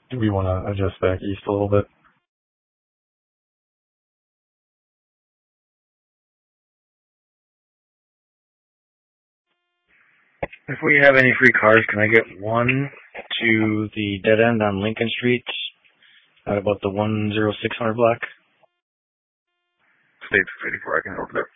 Do we want to adjust back east a little bit? If we have any free cars, can I get one to the dead end on Lincoln Street at about the 10600 block? State 54, I can over there.